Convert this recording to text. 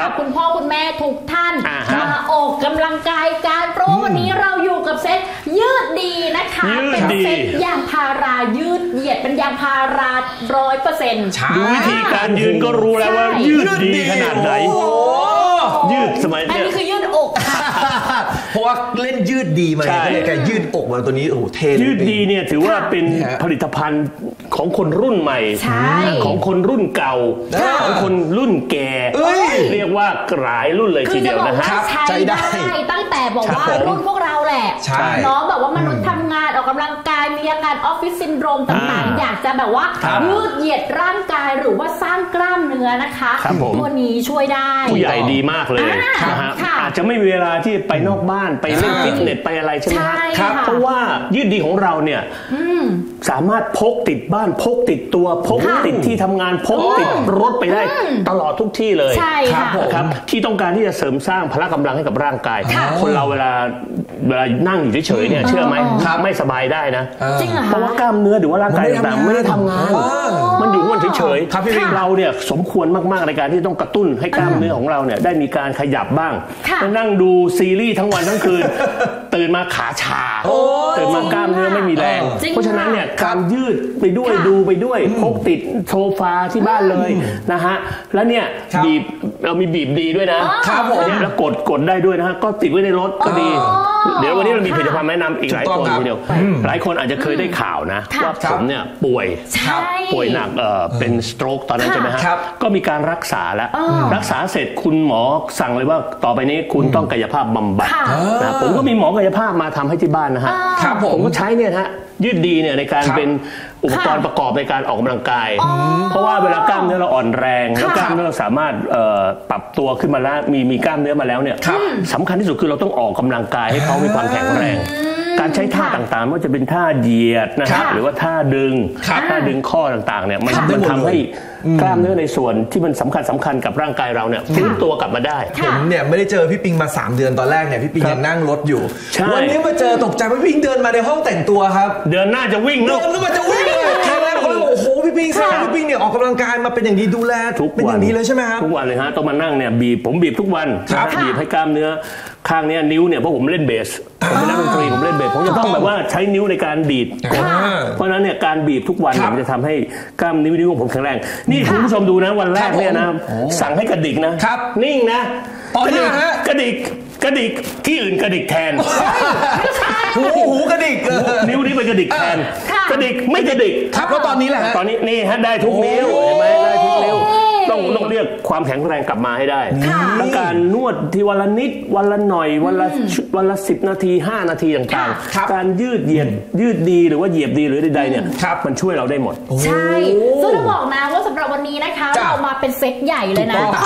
กับคุณพ่อคุณแม่ทุกท่านมาออกกำลังกายกันเพราะวันนี้เราอยู่กับเซตยืดดีนะคะเป็นเซตยางพารายืดเหยียดเป็นยางพารา 100% ดูวิธีการยืนก็รู้แล้วว่ายืดดีขนาดไหนยืดสมัยอันนี้คือยืดอกค่ะเพราะว่าเล่นยืดดีมาเลยการยืดอกมาตัวนี้โอ้โหเท่ยืดดีเนี่ยถือว่าเป็นผลิตภัณฑ์ของคนรุ่นใหม่ของคนรุ่นเก่าของคนรุ่นแก่เรียกว่าหลายรุ่นเลยทีเดียวนะฮะใช้ได้ตั้งแต่บอกว่ารุ่นพวกเราแหละน้องแบบว่ามนุษย์ทำงานออกกำลังกายมีอาการออฟฟิศซินโดรมต่างๆอยากจะแบบว่ายืดเหยียดร่างกายหรือว่าสร้างกล้ามเนื้อนะคะตัวนี้ช่วยได้ผู้ใหญ่ดีมากเลยนะฮะอาจจะไม่มีเวลาที่ไปนอกบ้านไปเล่นฟิตเนสไปอะไรใช่ไหมครับเพราะว่ายืดดีของเราเนี่ยสามารถพกติดบ้านพกติดตัวพกติดที่ทำงานพกติดรถไปได้ตลอดทุกที่เลยใช่ครับที่ต้องการที่จะเสริมสร้างพละกำลังให้กับร่างกายคนเราเวลานั่งอยู่เฉยๆเนี่ยเชื่อไหมไม่สบายได้นะเพราะว่ากล้ามเนื้อหรือว่าร่างกายต่างๆไม่ได้ทำงานมันอยู่มันเฉยๆเราเนี่ยสมควรมากๆในการที่ต้องกระตุ้นให้กล้ามเนื้อของเราเนี่ยได้มีการขยับบ้างนั่งดูซีรีส์ทั้งวันทั้งคืนตื่นมาขาชาตื่นมากล้ามเนื้อไม่มีแรงเพราะฉะนั้นเนี่ยการยืดไปด้วยดูไปด้วยพกติดโซฟาที่บ้านเลยนะฮะแล้วเนี่ยบีบเรามีบีบดีด้วยนะแล้วกดได้ด้วยนะฮะก็ติดไว้ในรถก็ดีเดี๋ยววันนี้เรามีผลิตภัณฑ์แนะนำอีกหลายตัวทีเดียวหลายคนอาจจะเคยได้ข่าวนะว่าผมเนี่ยป่วยหนักเป็นสโตรกตอนนั้นใช่ไหมฮะก็มีการรักษาแล้วรักษาเสร็จคุณหมอสั่งเลยว่าต่อไปนี้คุณต้องกายภาพบำบัดนะผมก็มีหมอกายภาพมาทำให้ที่บ้านนะฮะผมก็ใช้เนี่ยฮะยืดดีเนี่ยในการเป็นอุปกรณ์ประกอบในการออกกำลังกายเพราะว่าเวลากล้ามเนื้อเราอ่อนแรงแล้วกล้ามเนื้อเราสามารถปรับตัวขึ้นมาแล้วมีกล้ามเนื้อมาแล้วเนี่ยสำคัญที่สุดคือเราต้องออกกำลังกายให้เขามีความแข็งแรงการใช้ท่าต่างๆว่าจะเป็นท่าเหยียดนะครับหรือว่าท่าดึงข้อต่างๆเนี่ยมันทำให้กล้ามเนื้อในส่วนที่มันสำคัญกับร่างกายเราเนี่ยฟื้นตัวกลับมาได้ผมเนี่ยไม่ได้เจอพี่ปิงมา3 เดือนตอนแรกเนี่ยพี่ปิงยังนั่งรถอยู่วันนี้มาเจอตกใจพี่ปิงเดินมาในห้องแต่งตัวครับเดินหน้าจะวิ่งเดินมาจะวิ่งเลยครั้งแรกผมเลยโอ้โหพี่ปิงเนี่ยออกกำลังกายมาเป็นอย่างดีดูแลเป็นอย่างดีเลยใช่ไหมครับทุกวันเลยฮะต้องมานั่งเนี่ยผมบีบทุกวันบีบให้กล้ามเนื้อข้างนี้นิ้วเนี่ยเพราะผมเล่นเบสผมเป็นนักดนตรีผมเล่นเบสผมจะต้องแบบว่าใช้นิ้วในการดีดเพราะนั้นเนี่ยการบีบทุกวันมันจะทำให้กล้ามนิ้วของผมแข็งแรงนี่คุณผู้ชมดูนะวันแรกเนี่ยนะสั่งให้กระดิกนะนิ่งนะกระดิกที่อื่นกระดิกแทนหูกระดิกนิ้วนี้ไปกระดิกแทนกระดิกไม่กระดิกครับแล้วตอนนี้แหละตอนนี้นี่ฮะได้ทุกนิ้วเห็นไหมได้ทุกนิ้วต้องเรียกความแข็งแรงกลับมาให้ได้แล้วการนวดที่วันละนิดวันละหน่อยวันละ10 นาที5 นาทีต่างๆการยืดดีหรือว่าเหยียบดีหรือใดๆเนี่ยมันช่วยเราได้หมดใช่ซึ่งต้องบอกนะว่าสำหรับวันนี้นะคะเรามาเป็นเซตใหญ่เลยนะ